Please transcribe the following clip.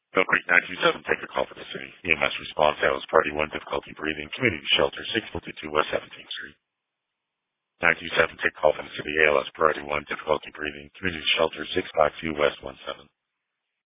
Bill Creek 927, take a call for the city. EMS response, Alice Party 1, difficulty breathing, community shelter 652 West 17th Street. 927, take a call for the city. ALS Priority 1, difficulty breathing, community shelter 652 West 17.